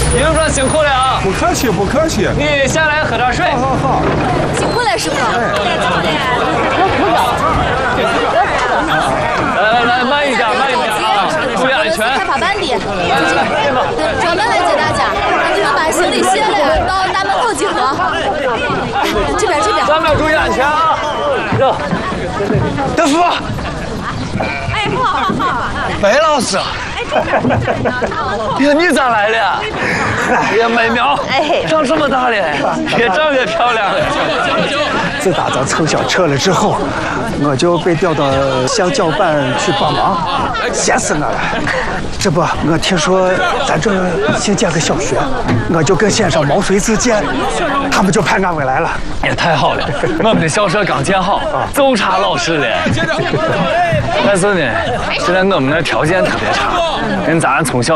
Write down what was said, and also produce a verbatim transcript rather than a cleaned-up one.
一路上辛苦了啊！ 不客气，不客气。 你下来喝点水。 好好好。 辛苦了，师傅。 来来来，慢一点，慢一点啊！注意安全。 开发班的，专门来接大家，让你们把行李卸了，到大门口集合。这边这边。 咱们要注意安全啊！走。德福。 哎，好好好。 白老师。呀，你咋来了？哎呀，美苗，哎，长这么大了，越长越漂亮了。 自打咱从小撤了之后，我就被调到乡教办去帮忙，闲死我了。这不，我听说咱这新建个小学，我就跟先生毛遂自荐，他们就派俺回来了。 也太好了，我们的校舍刚建好，就差老师了。但是呢，现在我们那条件特别差，人咱从小